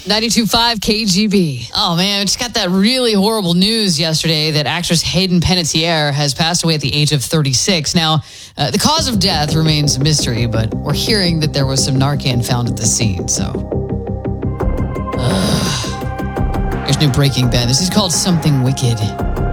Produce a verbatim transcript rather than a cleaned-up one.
ninety-two point five K G B. Oh, man, we just got that really horrible news yesterday that actress Hayden Panettiere has passed away at the age of thirty-six. Now, uh, the cause of death remains a mystery, but we're hearing that there was some Narcan found at the scene, so... Ugh. There's new Breaking Bad. This is called Something Wicked.